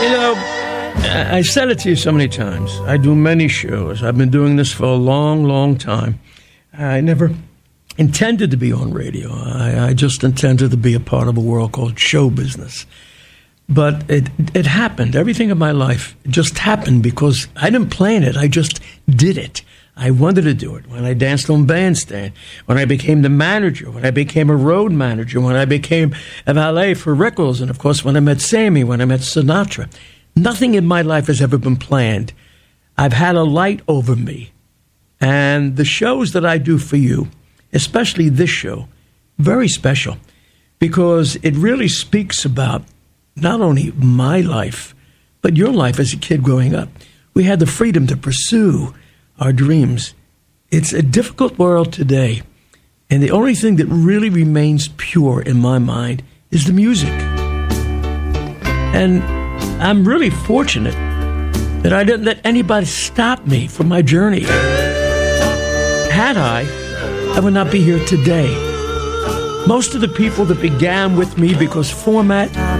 You know, I said it to you so many times. I do many shows. I've been doing this for a long, long time. I never intended to be on radio. I just intended to be a part of a world called show business. But it happened. Everything in my life just happened because I didn't plan it. I just did it. I wanted to do it. When I danced on Bandstand, when I became the manager, when I became a road manager, when I became a valet for Rickles, and of course when I met Sammy, when I met Sinatra. Nothing in my life has ever been planned. I've had a light over me. And the shows that I do for you, especially this show, very special because it really speaks about not only my life, but your life as a kid growing up. We had the freedom to pursue our dreams. It's a difficult world today, and the only thing that really remains pure in my mind is the music. And I'm really fortunate that I didn't let anybody stop me from my journey. Had I would not be here today. Most of the people that began with me because format